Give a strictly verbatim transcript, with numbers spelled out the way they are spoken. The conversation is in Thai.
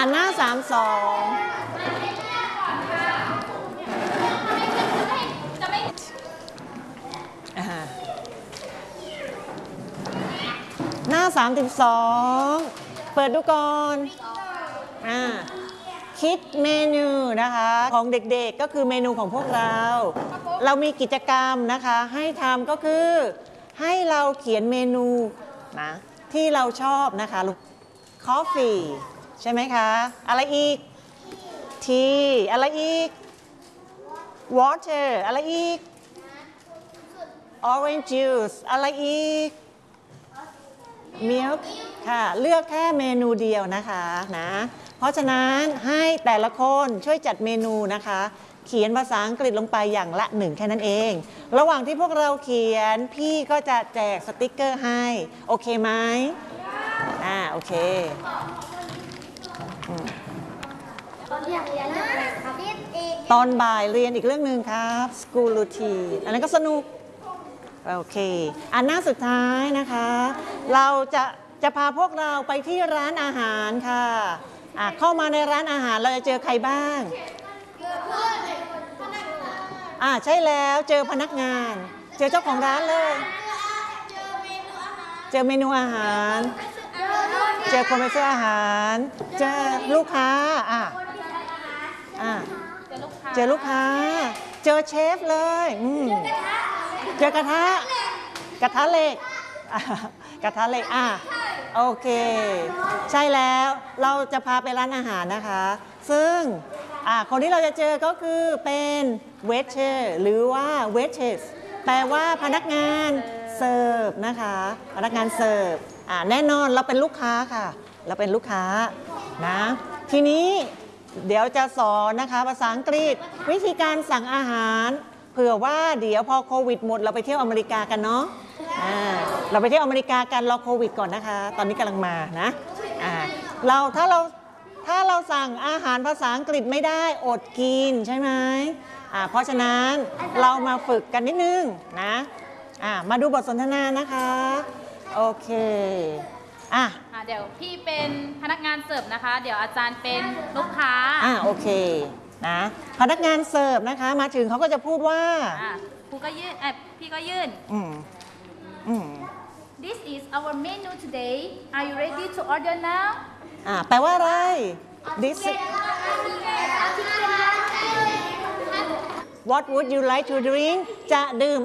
นหน้าสามสองหน้าสามสิบสองเปิดดูก่อนอ่าคิดเมนูนะคะของเด็กๆก็คือเมนูของพวกเราเรามีกิจกรรมนะคะให้ทำก็คือให้เราเขียนเมนูนะที่เราชอบนะคะลูก coffee ใช่ไหมคะอะไรอีก tea อะไรอีก water อะไรอีก orange juice อะไรอีก milk ค่ะเลือกแค่เมนูเดียวนะคะนะเพราะฉะนั้นให้แต่ละคนช่วยจัดเมนูนะคะเขียนภาษาอังกฤษลงไปอย่างละหนึ่งแค่นั้นเองระหว่างที่พวกเราเขียนพี่ก็จะแจกสติกเกอร์ให้โอเคไหมอ่าโอเคตอนบ่ายเรียนอีกเรื่องหนึ่งครับ school routine อันนั้นก็สนุกโอเคอันหน้าสุดท้ายนะคะเราจะจะพาพวกเราไปที่ร้านอาหารค่ะอ่ะเข้ามาในร้านอาหารเราจะเจอใครบ้างอ่าใช่แล้วเจอพนักงานเจอเจ้าของร้านเลยเจอเมนูอาหารเจอคนไปซื้ออาหารเจอลูกค้าอ่ะอ่ะเจอลูกค้าเจอเชฟเลยอืมเจอกระทะกระทะเหล็กกระทะเหล็กอ่ะโอเคใช่แล้วเราจะพาไปร้านอาหารนะคะซึ่งอ่ะคนที่เราจะเจอก็คือเป็นเวทเชอร์หรือว่าเวทเชสแปลว่าพนักงานเสิร์ฟนะคะพนักงานเสิร์ฟอ่ะแน่นอนเราเป็นลูกค้าค่ะเราเป็นลูกค้านะทีนี้เดี๋ยวจะสอนนะคะภาษาอังกฤษวิธีการสั่งอาหารเผื่อว่าเดี๋ยวพอโควิดหมดเราไปเที่ยวอเมริกากันเนาะเราไปเที่ยวอเมริกากันรอโควิดก่อนนะคะตอนนี้กำลังมานะเราถ้าเราถ้าเราสั่งอาหารภาษาอังกฤษไม่ได้อดกินใช่ไหมเพราะฉะนั้นเรามาฝึกกันนิดนึงนะมาดูบทสนทนานะคะโอเคอ่ะเดี๋ยวพี่เป็นพนักงานเสิร์ฟนะคะเดี๋ยวอาจารย์เป็นลูกค้าอ่ะโอเคนะพนักงานเสิร์ฟนะคะมาถึงเขาก็จะพูดว่าครูก็ยื่นเออพี่ก็ยื่นอืมอืม This is our menu today Are you ready to order now อ่าแปลว่าอะไร This What would you like to drink จะดื่ม